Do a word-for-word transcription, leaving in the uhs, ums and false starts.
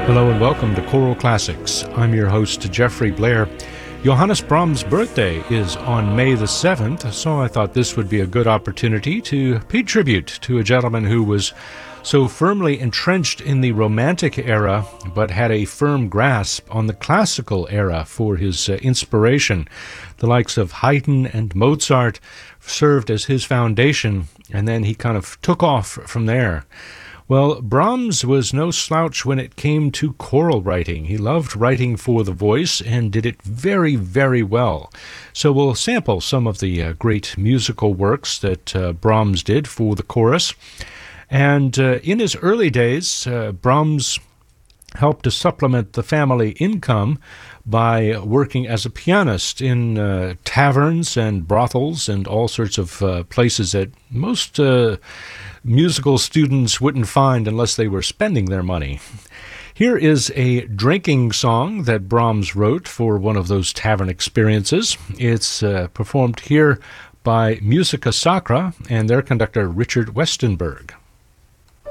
Hello and welcome to Choral Classics. I'm your host, Jeffrey Blair. Johannes Brahms' birthday is on May the seventh, so I thought this would be a good opportunity to pay tribute to a gentleman who was so firmly entrenched in the Romantic era, but had a firm grasp on the Classical era for his uh, inspiration. The likes of Haydn and Mozart served as his foundation, and then he kind of took off from there. Well, Brahms was no slouch when it came to choral writing. He loved writing for the voice and did it very, very well. So we'll sample some of the uh, great musical works that uh, Brahms did for the chorus. And uh, in his early days, uh, Brahms helped to supplement the family income by working as a pianist in uh, taverns and brothels and all sorts of uh, places that most uh, musical students wouldn't find unless they were spending their money. Here is a drinking song that Brahms wrote for one of those tavern experiences. It's uh, performed here by Musica Sacra and their conductor Richard Westenberg.